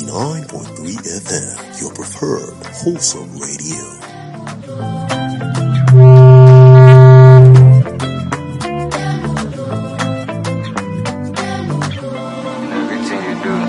89.3 FM, your preferred wholesome radio. Everything you do,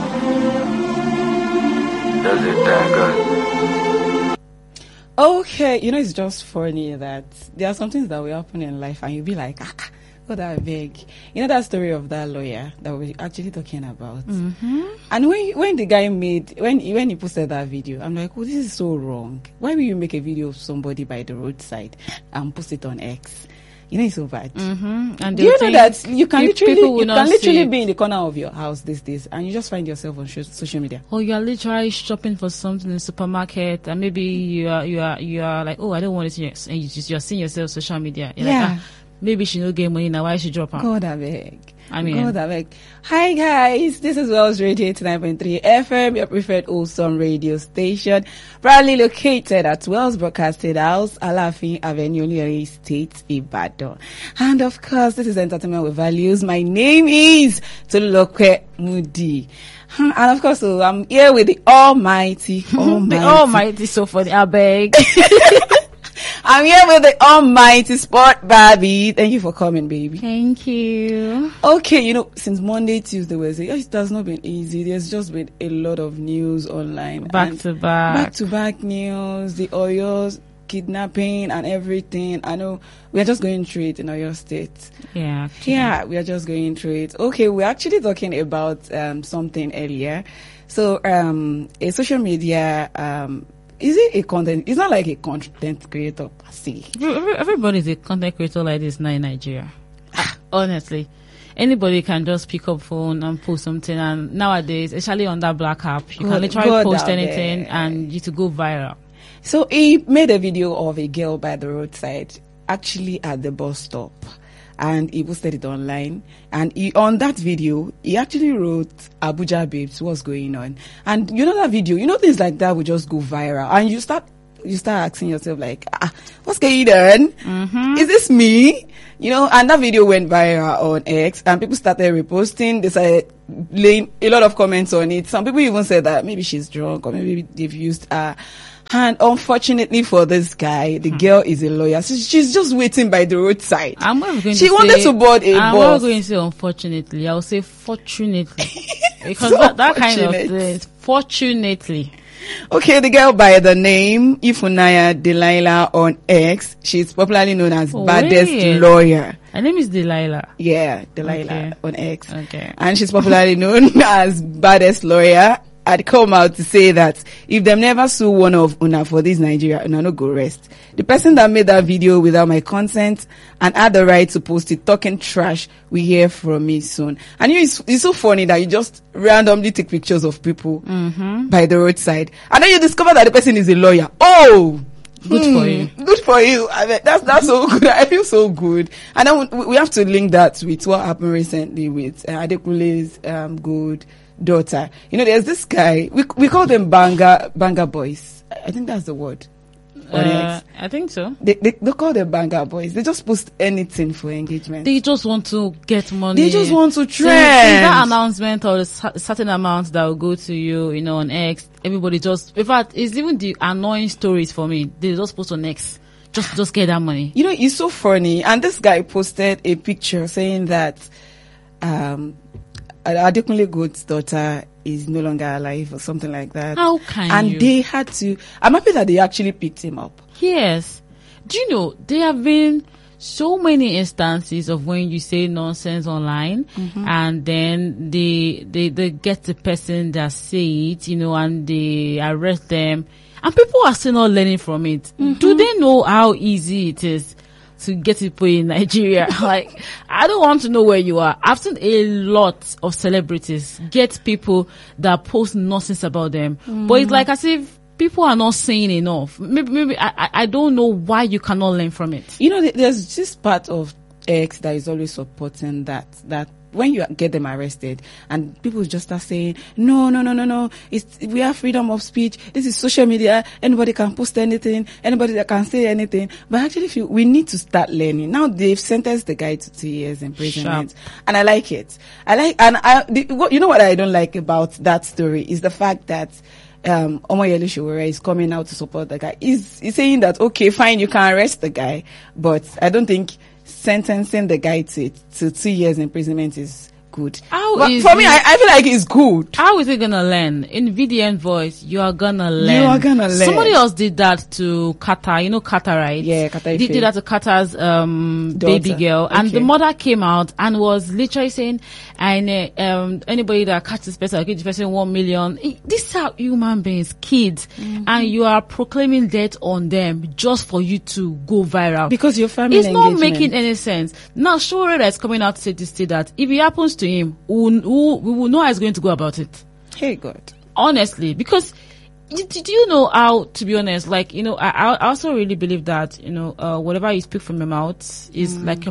does it that good? Okay, it's just funny that there are some things that will happen in life and you'll be like, God, I beg. That story of that lawyer that we're actually talking about. Mm-hmm. And when the guy when he posted that video, I'm like, oh, this is so wrong. Why will you make a video of somebody by the roadside and post it on X? It's so bad. Mm-hmm. And Do you know that you can literally be be in the corner of your house these days and you just find yourself on social media? Or you are literally shopping for something in the supermarket, and maybe you are like, oh, I don't want it, and you're seeing yourself on social media. You're like, maybe she no get money now. Why she drop her? God, I beg. I mean, God, I beg. Hi guys, this is Wells Radio 89.3 FM, your preferred awesome radio station, proudly located at Wells Broadcasting House, Alafin Avenue, Oluyole State, Ibadan. And of course, this is Entertainment with Values. My name is Tolulope Moody. And of course, I'm here with the Almighty. The Almighty, so for the beg. I'm here with the Almighty Sport Barbie. Thank you for coming, baby. Thank you. Okay, since Monday, Tuesday, Wednesday, it has not been easy. There's just been a lot of news online. Back to back news, the Oyos kidnapping and everything. I know we are just going through it in Oyo State. Yeah. Yeah, we are just going through it. Okay, we're actually talking about something earlier. So, a social media is it a content? It's not like a content creator per se. Everybody's a content creator like this now in Nigeria. Honestly, anybody can just pick up phone and post something, and nowadays, especially on that black app, you can literally post anything and you to go viral. So he made a video of a girl by the roadside, actually at the bus stop, and he posted it online. And on that video, he actually wrote, Abuja babes, what's going on? And that video, things like that will just go viral. And you start asking yourself like, what's going on? Mm-hmm. Is this me? And that video went viral on X and people started reposting. They started laying a lot of comments on it. Some people even said that maybe she's drunk or maybe they've used her. And unfortunately for this guy, the girl is a lawyer. So she's just waiting by the roadside. She wanted to board a bus. I'm not going to say unfortunately. I'll say fortunately. Because so that kind of thing, fortunately. Okay, the girl by the name Ifunanya Delilah on X. She's popularly known as Baddest Lawyer. Her name is Delilah. Yeah, Delilah on X. Okay. And she's popularly known as Baddest Lawyer. I'd come out to say that if them never sue one of Una for this Nigeria, Una no go rest. The person that made that video without my consent and had the right to post it talking trash, we hear from me soon. And it's so funny that you just randomly take pictures of people by the roadside. And then you discover that the person is a lawyer. Oh! Good for you. Good for you. I mean, that's so good. I feel so good. And then we have to link that with what happened recently with Adekule's good daughter. There's this guy, we call them banger boys. I think that's the word. I think so. They call them banger boys. They just post anything for engagement. They just want to get money. They just want to trend. Since that announcement or a certain amount that will go to you, on X, everybody in fact, it's even the annoying stories for me. They just post on X. Just get that money. It's so funny. And this guy posted a picture saying that, Adekunle Gold's daughter is no longer alive or something like that. How can and you? And they had to. I'm happy that they actually picked him up. Yes. Do you know there have been so many instances of when you say nonsense online, and then they get the person that say it, and they arrest them, and people are still not learning from it. Do they know how easy it is to get people in Nigeria? Like, I don't want to know where you are. I've seen a lot of celebrities get people that post nonsense about them. But it's like as if people are not saying enough. Maybe I don't know why you cannot learn from it. There's this part of X that is always supporting that when you get them arrested and people just start saying, no, we have freedom of speech. This is social media. Anybody can post anything. Anybody that can say anything. But actually, we need to start learning. Now they've sentenced the guy to 2 years imprisonment. Sharp. And I like it. You know what I don't like about that story is the fact that Omoyele Sowore is coming out to support the guy. He's saying that, okay, fine, you can arrest the guy, but I don't think sentencing the guy to 2 years imprisonment is good. For me, I feel like it's good. How is he gonna learn? In VDN voice, you are gonna learn. You are gonna learn. Somebody else did that to Kata. You know Kata, right? Yeah, Kata Ife. They did that to Kata's baby girl. Okay. And the mother came out and was literally saying, anybody that catches this person, I'll give this person 1 million. These are human beings, kids. And you are proclaiming death on them just for you to go viral. Because your family It's not engagement. making any sense. Now, Sowore that is coming out to say that if it happens to him, we will know how he's going to go about it. Hey, God. Honestly, because did you know how, to be honest, like, you know, I also really believe that, you know, whatever you speak from your mouth is like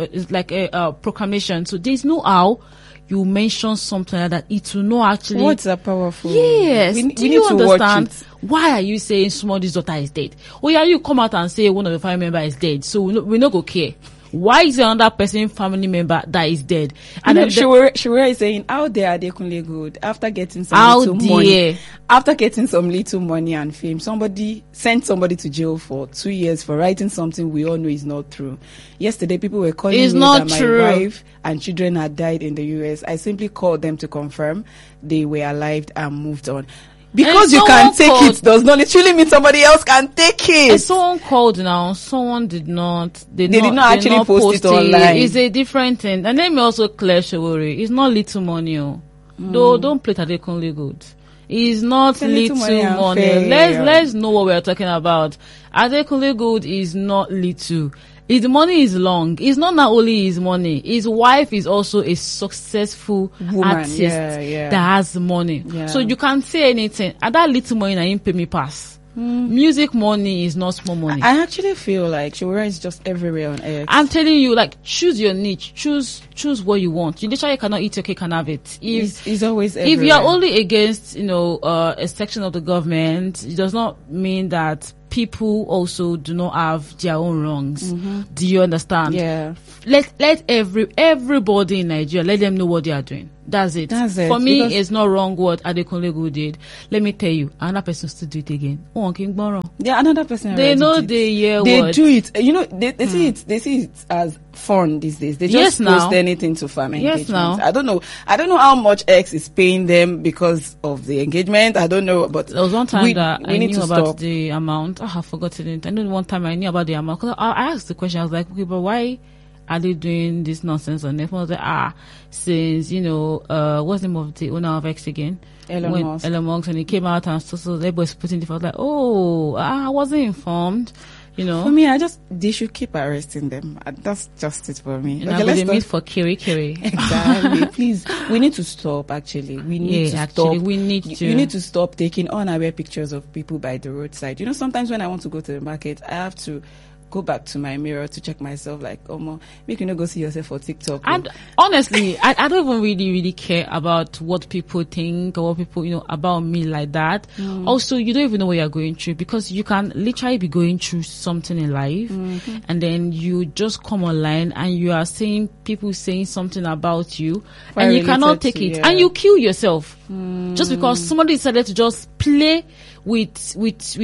a proclamation. So there's no how you mention something like that. It will not actually. Words are powerful. Yes. We Do need you to watch understand? it. Why are you saying somebody's daughter is dead? Oh yeah, you come out and say one of the family member is dead. So we no go care. Why is another person family member that is dead? And And then Sowore is saying, how dare Adekunle Gold after getting some How little dare. money, after getting some little money and fame, somebody sent somebody to jail for 2 years for writing something we all know is not true. Yesterday, people were calling It's me not that true. my wife and children had died in the US. I simply called them to confirm they were alive and moved on. Because you can someone take called- it does not literally mean somebody else can take it. And someone called now. Someone did not. They did not actually post it online. It's a different thing. And let me also clear Sowore. It's not little money. Though don't play Adekunle Gold. It's not a little little money and money. fair. Let's know what we're talking about. Adekunle Gold is not little. His money is long. It's not only his money. His wife is also a successful Woman, artist yeah. that has money. Yeah. So you can't say anything. And that little money, I ain't pay me pass. Music money is not small money. I actually feel like Sowore is just everywhere on earth. I'm telling you, like, choose your niche. Choose what you want. You literally cannot eat your cake and have it. He's always everywhere. If you're only against, you know, a section of the government, it does not mean that people also do not have their own wrongs. Do you understand? Yeah. Let everybody in Nigeria, let them know what they are doing. That's it. That's it, For me, because- it's not wrong what Adekunle Gold did. Let me tell you, another person still do it again. Oh, King Gboro. Yeah, another person. They already know did. they hear They what. do it. You know, they see it. They see it as fun these days. They Yes, just post now. anything to farm Yes, engagement. now. I don't know how much X is paying them because of the engagement. I don't know, but There was one time we that I need knew to about stop. the amount. I have forgotten it. I know one time I knew about the amount. 'Cause I asked the question. I was like, okay, but why are they doing this nonsense on Everyone was like, since, you know, what's the name of the owner of X again? Elon Musk. Elon Musk, and he came out and so everybody was putting it. I was like, oh, I wasn't informed, you know. For me, they should keep arresting them. That's just it for me. And I would meet for Kiri. Exactly. Please, we need to stop. Actually, we need to actually, stop. we need to. You need to stop taking unaware pictures of people by the roadside. You know, sometimes when I want to go to the market, I have to go back to my mirror to check myself. Like, make you not go see yourself for TikTok. And honestly, I don't even really care about what people think or what people, you know, about me like that. Also, you don't even know what you're going through because you can literally be going through something in life and then you just come online and you are seeing people saying something about you Quite and you cannot related take to, it yeah. and you kill yourself just because somebody decided to just play with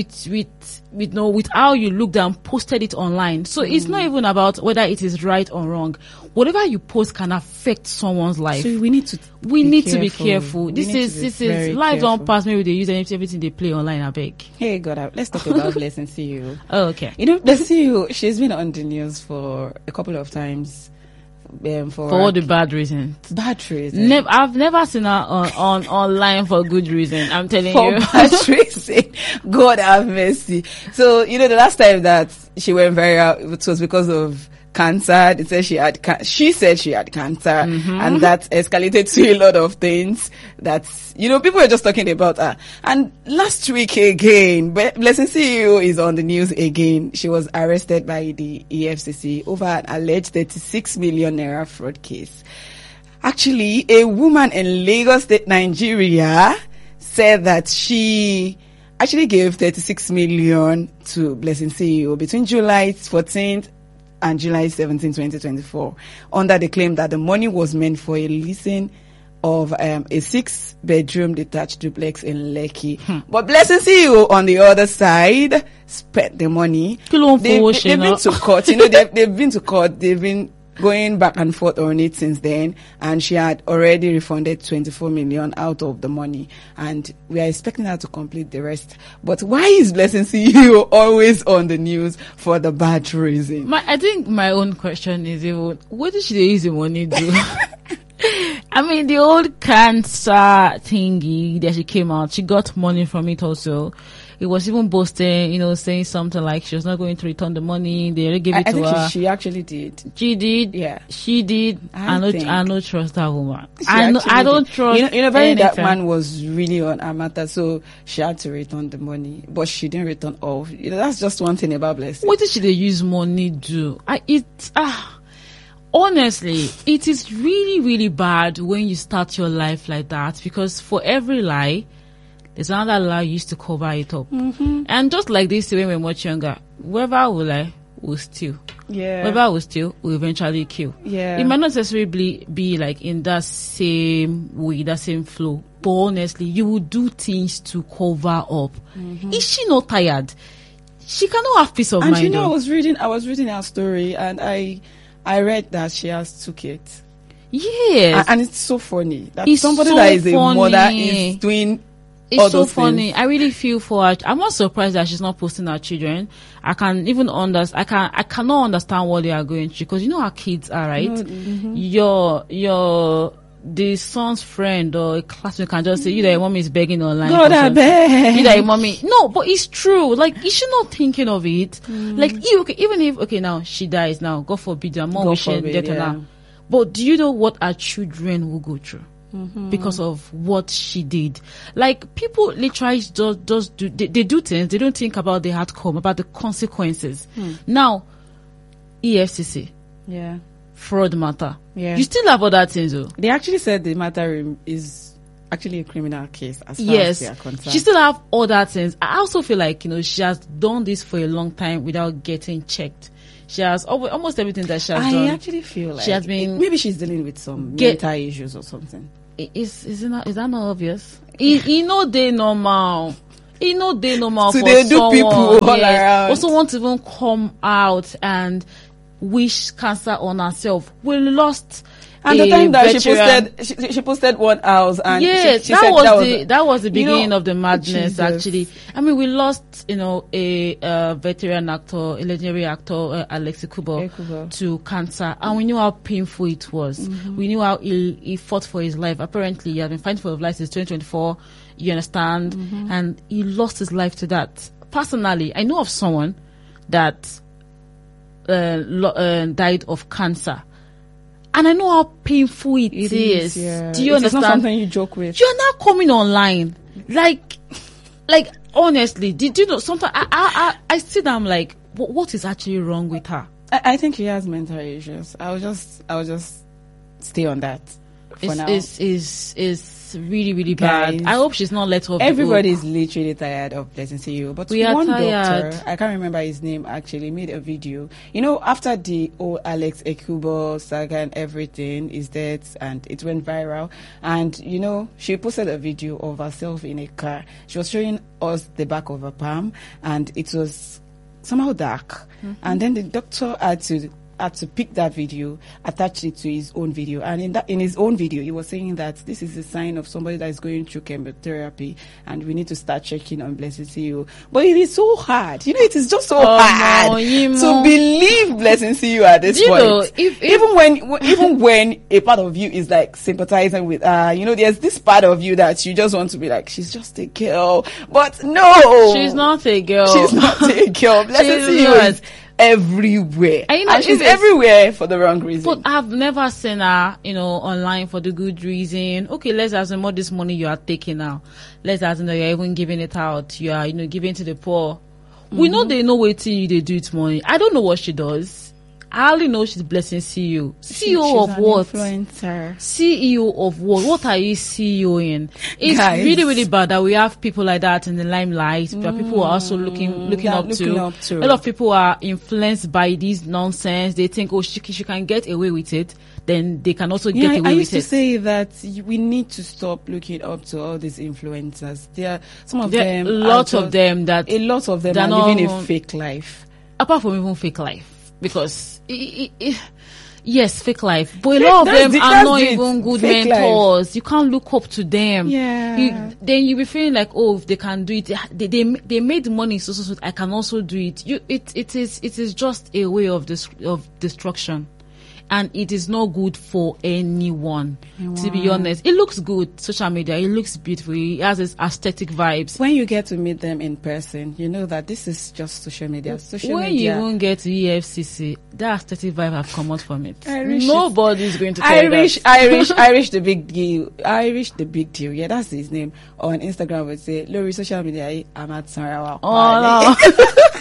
how you looked and posted it online. So it's not even about whether it is right or wrong. Whatever you post can affect someone's life. So we need to Be careful. We This need is to be this very is life don't careful. pass. Maybe they use everything they play online. I beg. Hey, God, let's talk about Blessing CEO. Oh, okay. You know, the CEO, she's been on the news for a couple of times. For all the bad reasons. bad reasons. I've never seen her on online for good reason. I'm telling For you. bad reason. God have mercy. So, you know, the last time that she went viral, it was because of cancer. It said she said she had cancer, and that escalated to a lot of things that, you know, people were just talking about her. And last week again, Blessing CEO is on the news again. She was arrested by the EFCC over an alleged 36 million naira fraud case. Actually, a woman in Lagos State, Nigeria, said that she actually gave 36 million to Blessing CEO between July 14th and July 17, 2024, under the claim that the money was meant for a leasing of a 6-bedroom detached duplex in Lekki. But Blessing CEO on the other side spent the money. They've been to court. They've been to court. They've been going back and forth on it since then, and she had already refunded 24 million out of the money, and we are expecting her to complete the rest. But why is Blessing CEO always on the news for the bad reason? I think my own question is, what did she use the money do? I mean, the old cancer thingy that she came out, she got money from it also. It was even boasting, saying something like she was not going to return the money. They already gave it to her. She actually did. She did. Yeah. She did. I don't trust that woman. I don't trust. Very that man was really on her matter, so she had to return the money, but she didn't return all. That's just one thing about Blessing. What did she use money do? Honestly, it is really, really bad when you start your life like that, because for every lie, there's another lie used to cover it up. And just like this, when we're much younger, whoever will lie will steal. Yeah. Whoever will steal will eventually kill. Yeah. It might not necessarily be like in that same way, that same flow. But honestly, you will do things to cover up. Is she not tired? She cannot have peace of mind. I was reading her story, and I read that she has 2 kids. Yes. And it's so funny that it's somebody so that is a funny. Mother is doing it's all so those funny. things. I really feel for her. I'm not surprised that she's not posting her children. I can even I cannot understand what they are going through, because how kids are, right? The son's friend or a classmate can just say, your mommy is begging online. God, I beg. Your mommy. No, but it's true. Like, is she not thinking of it? Like, even if, now she dies now, God forbid, your mom will death on her. But do you know what our children will go through? Because of what she did. Like, people literally just do things, they don't think about the outcome, about the consequences. Now, EFCC. Yeah. Fraud matter. Yeah. You still have other things though. They actually said the matter is actually a criminal case as far as they are concerned. She still have other things. I also feel like, she has done this for a long time without getting checked. She has almost everything that she has done. I actually feel like she has been, maybe she's dealing with some mental issues or something. Is that not obvious? They normal. They normal so for they someone. Do people all around. Also want to even come out and wish cancer on herself. We lost. And the time that she posted one house, and yes, she said that was the beginning of the madness. Jesus. Actually, I mean, we lost, a veteran actor, a legendary actor, Alex Ekubo, to cancer, and we knew how painful it was. We knew how he fought for his life. Apparently, he had been fighting for his life since 2024. You understand? And he lost his life to that. Personally, I know of someone that died of cancer. And I know how painful it is. Yeah. Do you understand? It's not something you joke with. You're not coming online. Like honestly, did you know sometimes I sit down like, what is actually wrong with her? I think she has mental issues. I will just stay on that for now. It's really, really bad. I hope she's not let off. Everybody is literally tired of Blessing CEO. But one doctor, I can't remember his name, actually made a video. After the old Alex Ekubo saga and everything, his death, and it went viral. And, she posted a video of herself in a car. She was showing us the back of her palm, and it was somehow dark. And then the doctor had to pick that video, attach it to his own video, and in his own video, he was saying that this is a sign of somebody that is going through chemotherapy, and we need to start checking on Blessing CEO. But it is so hard, it is just so hard to believe Blessing CEO at this point. Even when a part of you is like sympathizing with there's this part of you that you just want to be like, she's just a girl, but no, she's not a girl. She's not a girl. Blessing CEO is everywhere, and she's everywhere for the wrong reason. But I've never seen her, online for the good reason. Okay, let's assume all this money you are taking now. Let's assume that you're even giving it out. You are, giving to the poor. We know they know what they do with money. I don't know what she does. I hardly know she's Blessing CEO. CEO She's of an what? Influencer. CEO of what? What are you CEO in? It's Guys. really, really bad that we have people like that in the limelight. But people are also looking up to. A lot of people are influenced by this nonsense. They think, oh, she can get away with it. Then they can also get away with it. I used to say that we need to stop looking up to all these influencers. There are some of them. A lot of them are living a fake life. Apart from even fake life, because yes, fake life, but a lot of them are not even good mentors. Life. You can't look up to them. Yeah. Then you be feeling like, oh, if they can do it, they made money, so I can also do it. It is just a way of destruction. And it is not good for anyone, to be honest. It looks good, social media. It looks beautiful. It has its aesthetic vibes. When you get to meet them in person, you know that this is just social media. When you even get to EFCC, that aesthetic vibe have come out from it. Nobody is going to tell you that. Irish the big deal. Irish the big deal. Yeah, that's his name. On Instagram would say, Lori, social media, I'm at Sarawa. Oh, no.